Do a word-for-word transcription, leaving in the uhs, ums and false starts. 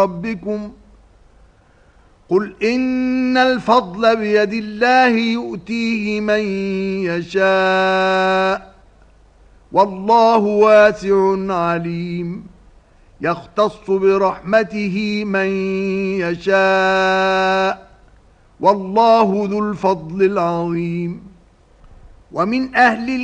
ربكم قل إن الفضل بيد الله يؤتيه من يشاء والله واسع عليم يختص برحمته من يشاء والله ذو الفضل العظيم ومن أهل